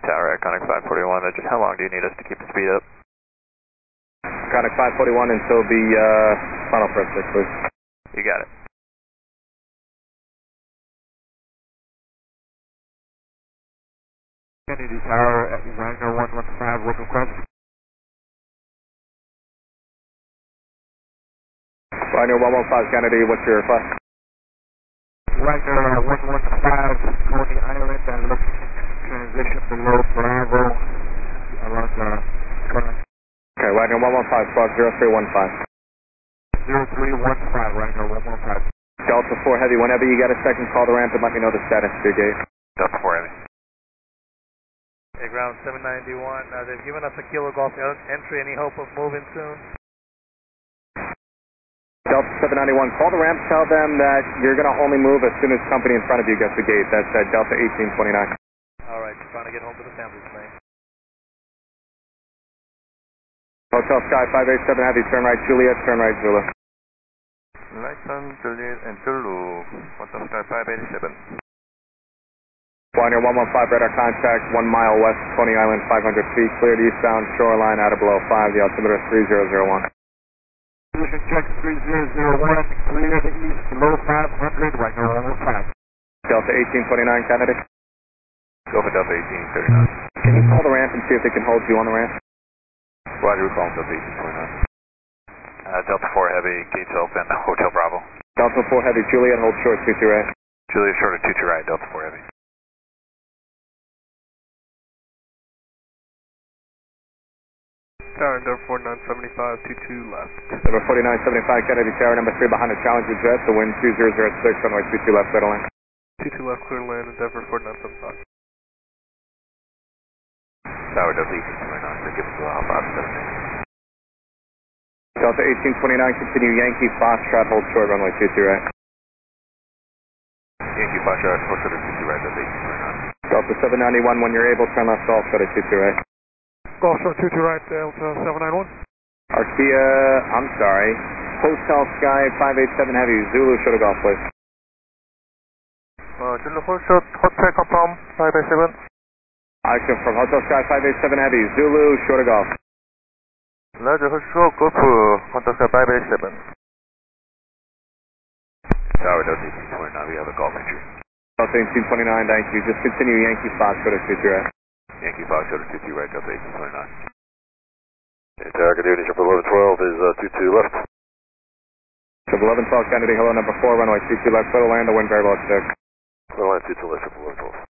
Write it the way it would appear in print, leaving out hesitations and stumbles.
Tower, Iconic 541, just how long do you need us to keep the speed up? Iconic 541 until the final press check, please. You got it. Kennedy Tower at Wagner 115, local request. Wagner 115 Kennedy, what's your request? Wagner 115, Coney Island, and looking transition below Bravo along the current. Okay, Wagner 115, squawk 0315. 0315, Wagner 115. Delta 4 Heavy, whenever you get a second, call the ramp and let me know the status of your gate. Delta 4 Heavy. Okay, ground 791, they've given us a Kilo Golf entry, any hope of moving soon? Delta 791, call the ramp, tell them that you're going to only move as soon as company in front of you gets the gate. That's Delta 1829. Alright, trying to get home to the family tonight. Hotel Sky 587 Heavy, turn right Juliet, turn right Zulu. Lighton, Juliet, and Zulu, Hotel Sky 587. Wagner 115, radar contact 1 mile west, Coney Island, 500 feet, cleared eastbound, shoreline out of below 5, the altimeter 3001. Position check 3001, cleared east below 500, Wagner 115. Delta 1829 Kennedy. Go for Delta 1839. Can you call the ramp and see if they can hold you on the ramp? Roger, we're calling Delta 1829. Delta 4 Heavy, gates open, Hotel Bravo. Delta 4 Heavy, Juliet, hold short, 22 right. Juliet short of 22 right, Delta 4 Heavy. Tower, number 4975, 22 left. Number 4975 Kennedy Tower, number 3 behind the Challenger jet, the wind 2006, runway 22 left, clear to land. 22 left, clear to land, Endeavor 4975. Tower, Delta 1829, they give us a Alpha 17. Delta 1829, continue Yankee Foxtrot, hold short, runway 22 right. Yankee Foxtrot, hold short of 22 right, Delta 1829. Delta 791, when you're able, turn left Gulf short at 22 right. Golf short 22 right, Delta 791. Arkia, I'm sorry, Hotel Sky 587 Heavy, Zulu short of Gulf, please. Zulu hold short, hotel confirm, 587. I confirm, Hotel Sky 587 Heavy, Zulu short of Gulf. Roger, hold short, go to Hotel Sky 587. Tower, Delta 1829, we have a golf entry. Delta 1829, thank you. Just continue Yankee Foxtrot at 22 right. Yankee Foxtrot 22 right, Delta 1829. Okay, Tower, good evening, Triple 1112 is 22 left. Triple 1112 Kennedy, hello, number 4, runway 22 left, clear to land, the wind variable at 6. Clear to land 22 left, Triple 1112.